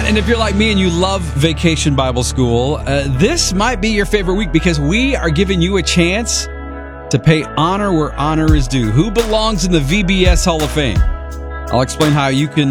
And if you're like me and you love Vacation Bible School, this might be your favorite week because we are giving you a chance to pay honor where honor is due. Who belongs in the VBS Hall of Fame? I'll explain how you can